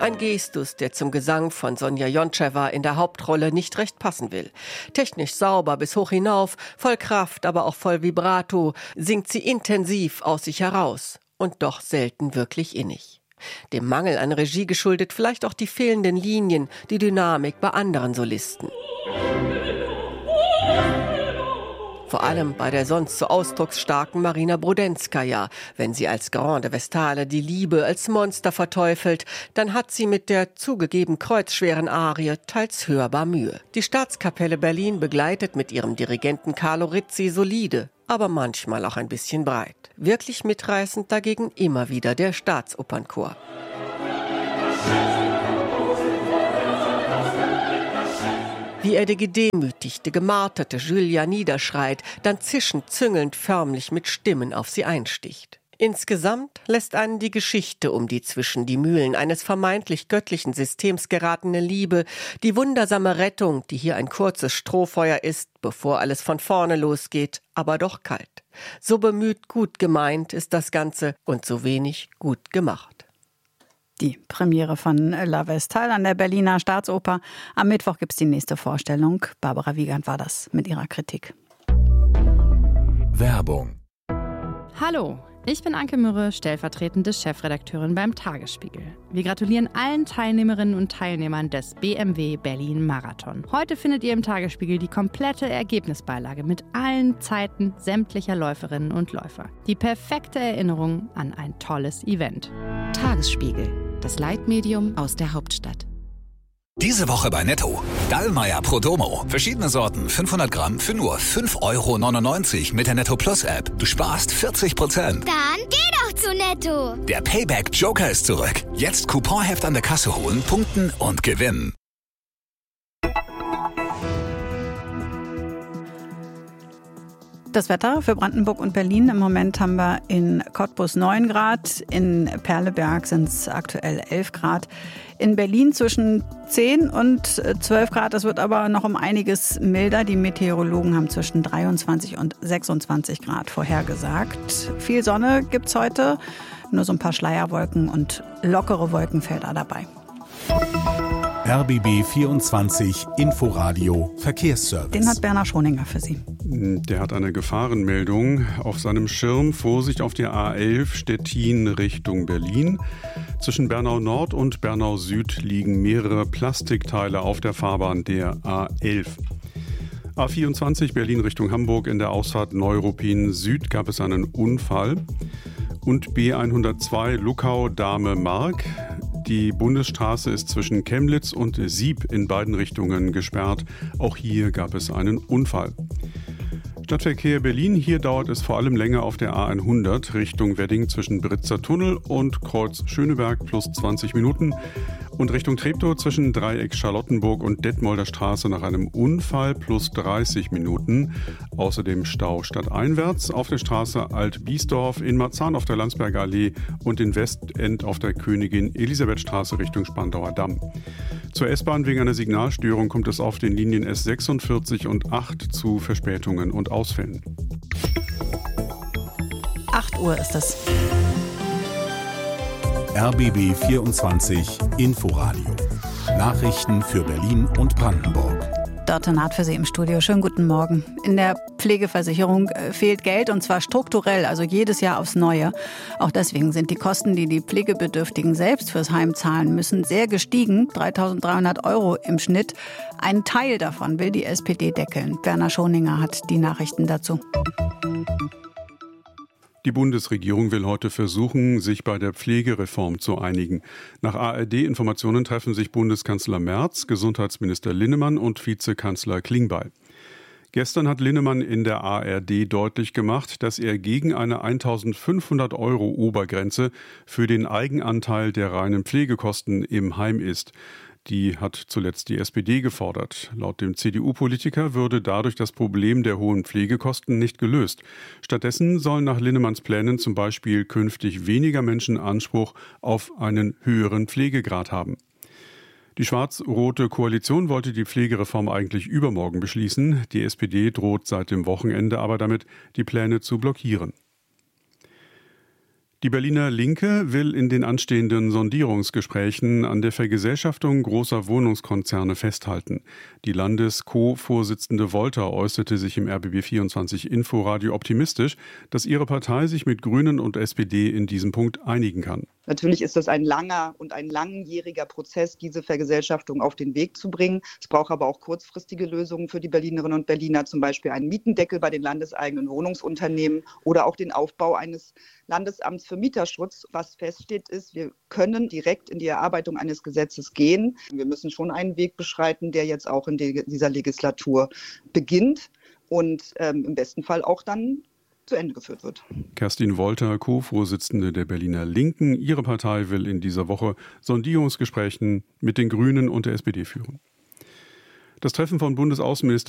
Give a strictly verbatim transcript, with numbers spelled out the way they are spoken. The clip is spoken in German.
Ein Gestus, der zum Gesang von Sonja Jontschewa in der Hauptrolle nicht recht passen will. Technisch sauber bis hoch hinauf, voll Kraft, aber auch voll Vibrato, singt sie intensiv aus sich heraus und doch selten wirklich innig. Dem Mangel an Regie geschuldet vielleicht auch die fehlenden Linien, die Dynamik bei anderen Solisten. Vor allem bei der sonst so ausdrucksstarken Marina Brudenskaja. Wenn sie als Grande Vestale die Liebe als Monster verteufelt, dann hat sie mit der zugegeben kreuzschweren Arie teils hörbar Mühe. Die Staatskapelle Berlin begleitet mit ihrem Dirigenten Carlo Rizzi solide, aber manchmal auch ein bisschen breit. Wirklich mitreißend dagegen immer wieder der Staatsopernchor. Wie er die gedemütigte, gemarterte Julia niederschreit, dann zischend, züngelnd, förmlich mit Stimmen auf sie einsticht. Insgesamt lässt einen die Geschichte um die zwischen die Mühlen eines vermeintlich göttlichen Systems geratene Liebe, die wundersame Rettung, die hier ein kurzes Strohfeuer ist, bevor alles von vorne losgeht, aber doch kalt. So bemüht gut gemeint ist das Ganze und so wenig gut gemacht. Die Premiere von La Vestale an der Berliner Staatsoper. Am Mittwoch gibt es die nächste Vorstellung. Barbara Wiegand war das mit ihrer Kritik. Werbung. Hallo, ich bin Anke Mürre, stellvertretende Chefredakteurin beim Tagesspiegel. Wir gratulieren allen Teilnehmerinnen und Teilnehmern des B M W Berlin Marathon. Heute findet ihr im Tagesspiegel die komplette Ergebnisbeilage mit allen Zeiten sämtlicher Läuferinnen und Läufer. Die perfekte Erinnerung an ein tolles Event. Tagesspiegel, das Leitmedium aus der Hauptstadt. Diese Woche bei Netto. Dallmayr Prodomo. Verschiedene Sorten, fünfhundert Gramm für nur fünf Euro neunundneunzig mit der Netto Plus App. Du sparst vierzig Prozent. Dann geh doch zu Netto. Der Payback Joker ist zurück. Jetzt Couponheft an der Kasse holen, punkten und gewinnen. Das Wetter für Brandenburg und Berlin. Im Moment haben wir in Cottbus neun Grad, in Perleberg sind es aktuell elf Grad. In Berlin zwischen zehn und zwölf Grad. Es wird aber noch um einiges milder. Die Meteorologen haben zwischen dreiundzwanzig und sechsundzwanzig Grad vorhergesagt. Viel Sonne gibt's heute, nur so ein paar Schleierwolken und lockere Wolkenfelder dabei. R B B vierundzwanzig Inforadio Verkehrsservice. Den hat Bernhard Schoninger für Sie. Der hat eine Gefahrenmeldung auf seinem Schirm. Vorsicht auf der A elf Stettin Richtung Berlin. Zwischen Bernau Nord und Bernau Süd liegen mehrere Plastikteile auf der Fahrbahn der A elf. A vierundzwanzig Berlin Richtung Hamburg in der Ausfahrt Neuruppin Süd gab es einen Unfall. Und B hundertzwei Luckau-Dahme-Mark. Die Bundesstraße ist zwischen Chemnitz und Sieb in beiden Richtungen gesperrt. Auch hier gab es einen Unfall. Stadtverkehr Berlin, hier dauert es vor allem länger auf der A hundert Richtung Wedding zwischen Britzer Tunnel und Kreuz Schöneberg plus zwanzig Minuten. Und Richtung Treptow zwischen Dreieck Charlottenburg und Detmolder Straße nach einem Unfall plus dreißig Minuten. Außerdem Stau stadteinwärts auf der Straße Alt-Biesdorf, in Marzahn auf der Landsberger Allee und in Westend auf der Königin-Elisabeth-Straße Richtung Spandauer Damm. Zur S-Bahn wegen einer Signalstörung kommt es auf den Linien S sechsundvierzig und acht zu Verspätungen und Ausfällen. acht Uhr ist es. R B B vierundzwanzig Inforadio. Nachrichten für Berlin und Brandenburg. Dörte Naht für Sie im Studio. Schönen guten Morgen. In der Pflegeversicherung fehlt Geld und zwar strukturell, also jedes Jahr aufs Neue. Auch deswegen sind die Kosten, die die Pflegebedürftigen selbst fürs Heim zahlen müssen, sehr gestiegen. dreitausenddreihundert Euro im Schnitt. Ein Teil davon will die S P D deckeln. Werner Schoninger hat die Nachrichten dazu. Die Bundesregierung will heute versuchen, sich bei der Pflegereform zu einigen. Nach A R D-Informationen treffen sich Bundeskanzler Merz, Gesundheitsminister Linnemann und Vizekanzler Klingbeil. Gestern hat Linnemann in der A R D deutlich gemacht, dass er gegen eine eintausendfünfhundert Euro Obergrenze für den Eigenanteil der reinen Pflegekosten im Heim ist. Die hat zuletzt die S P D gefordert. Laut dem C D U-Politiker würde dadurch das Problem der hohen Pflegekosten nicht gelöst. Stattdessen sollen nach Linnemanns Plänen zum Beispiel künftig weniger Menschen Anspruch auf einen höheren Pflegegrad haben. Die schwarz-rote Koalition wollte die Pflegereform eigentlich übermorgen beschließen. Die S P D droht seit dem Wochenende aber damit, die Pläne zu blockieren. Die Berliner Linke will in den anstehenden Sondierungsgesprächen an der Vergesellschaftung großer Wohnungskonzerne festhalten. Die Landes-Co-Vorsitzende Wolter äußerte sich im R B B vierundzwanzig Inforadio optimistisch, dass ihre Partei sich mit Grünen und S P D in diesem Punkt einigen kann. Natürlich ist das ein langer und ein langjähriger Prozess, diese Vergesellschaftung auf den Weg zu bringen. Es braucht aber auch kurzfristige Lösungen für die Berlinerinnen und Berliner, zum Beispiel einen Mietendeckel bei den landeseigenen Wohnungsunternehmen oder auch den Aufbau eines Landesamts für Mieterschutz. Was feststeht ist, wir können direkt in die Erarbeitung eines Gesetzes gehen. Wir müssen schon einen Weg beschreiten, der jetzt auch in dieser Legislatur beginnt und ähm, im besten Fall auch dann zu Ende geführt wird. Kerstin Wolter, Co-Vorsitzende der Berliner Linken. Ihre Partei will in dieser Woche Sondierungsgespräche mit den Grünen und der S P D führen. Das Treffen von Bundesaußenminister